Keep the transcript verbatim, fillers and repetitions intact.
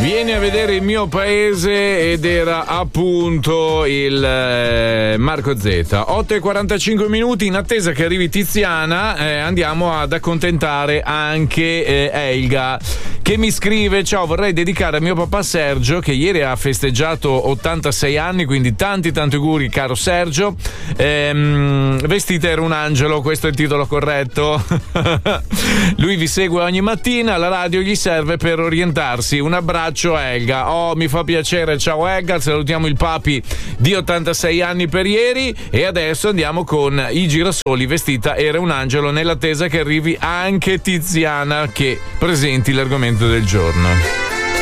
Vieni a vedere il mio paese ed era appunto il eh, Marco Z. otto e quarantacinque minuti, in attesa che arrivi Tiziana, eh, andiamo ad accontentare anche eh, Elga, che mi scrive: ciao, vorrei dedicare a mio papà Sergio, che ieri ha festeggiato ottantasei anni, quindi tanti tanti auguri caro Sergio. Ehm, vestita era un angelo, questo è il titolo corretto. Lui vi segue ogni mattina, la radio gli serve per orientarsi. Un abbraccio Elga. Oh, mi fa piacere, ciao Elga, salutiamo il papi di ottantasei anni per ieri e adesso andiamo con i girasoli, vestita era un angelo, nell'attesa che arrivi anche Tiziana che presenti l'argomento del giorno.